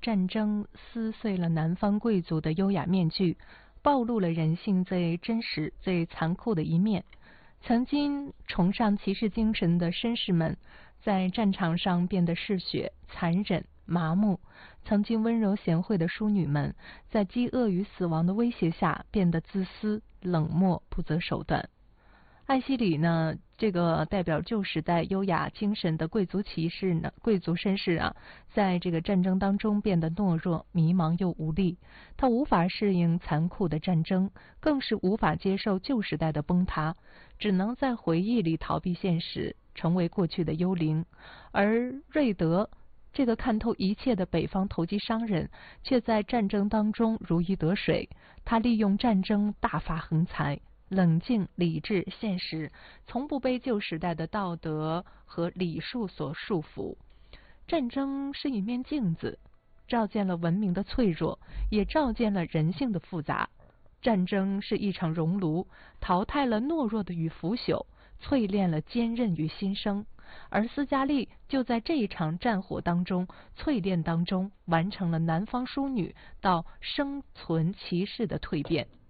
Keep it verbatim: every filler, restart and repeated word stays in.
战争撕碎了南方贵族的优雅面具，暴露了人性最真实、最残酷的一面。曾经崇尚骑士精神的绅士们，在战场上变得嗜血、残忍、麻木；曾经温柔贤惠的淑女们，在饥饿与死亡的威胁下，变得自私、冷漠、不择手段。艾希里呢，这个代表旧时代优雅精神的贵族骑士呢，贵族绅士啊，在这个战争当中变得懦弱、迷茫又无力。他无法适应残酷的战争，更是无法接受旧时代的崩塌，只能在回忆里逃避现实，成为过去的幽灵。而瑞德这个看透一切的北方投机商人，却在战争当中如鱼得水。他利用战争大发横财，冷静、理智、现实，从不被旧时代的道德和礼数所束缚。战争是一面镜子，照见了文明的脆弱，也照见了人性的复杂。战争是一场熔炉，淘汰了懦弱的与腐朽，淬炼了坚韧与新生。而斯嘉丽就在这一场战火当中、淬炼当中，完成了南方淑女到生存骑士的蜕变。